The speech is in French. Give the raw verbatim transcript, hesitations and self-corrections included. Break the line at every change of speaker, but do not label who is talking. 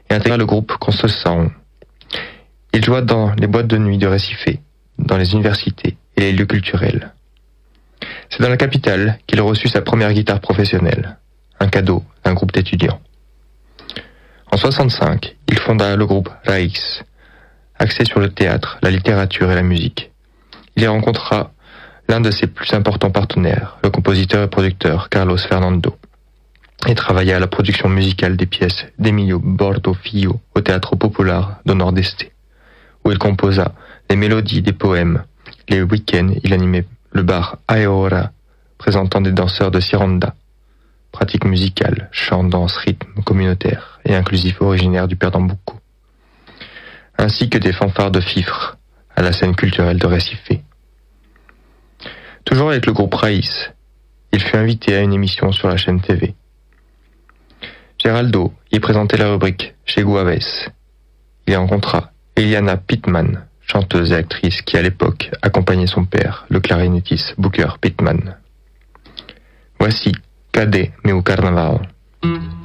et intégra le groupe Conceição. Il joua dans les boîtes de nuit de Recife, dans les universités et les lieux culturels. C'est dans la capitale qu'il reçut sa première guitare professionnelle, un cadeau d'un groupe d'étudiants. En soixante-cinq, il fonda le groupe Raíz, axé sur le théâtre, la littérature et la musique. Il y rencontra l'un de ses plus importants partenaires, le compositeur et producteur Carlos Fernando, et travailla à la production musicale des pièces d'Emilio Bordo Filho au Teatro Popular do Nordeste, où il composa les mélodies des poèmes. Les week-ends, il animait le bar Aeora, présentant des danseurs de Ciranda, pratique musicale, chant, danse, rythme communautaire et inclusif originaire du Pernambuco, ainsi que des fanfares de fifre à la scène culturelle de Recife. Toujours avec le groupe Raíz, il fut invité à une émission sur la chaîne T V. Geraldo y présentait la rubrique Chegou a vez. Il y rencontra Eliana Pittman, chanteuse et actrice qui à l'époque accompagnait son père, le clarinettiste Booker Pittman. Voici Cadê meu carnaval.